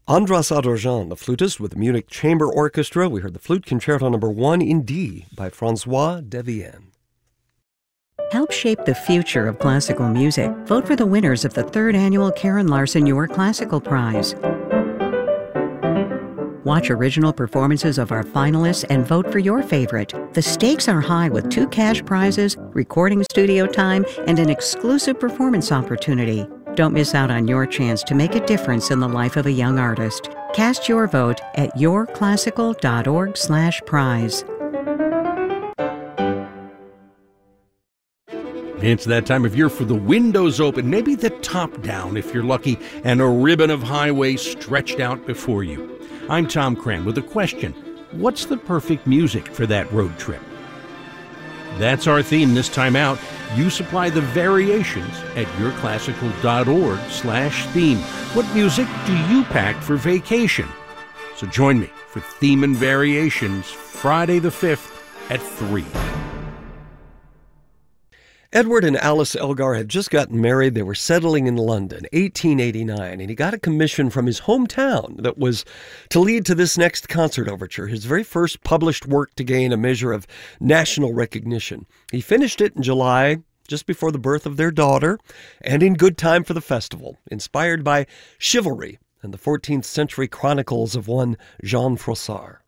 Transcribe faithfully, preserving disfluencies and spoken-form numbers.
Andras Adorjan, the flutist with the Munich Chamber Orchestra. We heard the Flute Concerto number one in D by Francois Devienne. Help shape the future of classical music. Vote for the winners of the third annual Karen Larson Your Classical Prize. Watch original performances of our finalists and vote for your favorite. The stakes are high with two cash prizes, recording studio time, and an exclusive performance opportunity. Don't miss out on your chance to make a difference in the life of a young artist. Cast your vote at yourclassical.org slash prize. It's that time of year for the windows open, maybe the top down if you're lucky, and a ribbon of highway stretched out before you. I'm Tom Cran with a question. What's the perfect music for that road trip? That's our theme this time out. You supply the variations at yourclassical.org slash theme. What music do you pack for vacation? So join me for Theme and Variations Friday the fifth at three. Edward and Alice Elgar had just gotten married. They were settling in London, eighteen eighty-nine, and he got a commission from his hometown that was to lead to this next concert overture, his very first published work to gain a measure of national recognition. He finished it in July, just before the birth of their daughter, and in good time for the festival, inspired by chivalry and the fourteenth century chronicles of one Jean Froissart.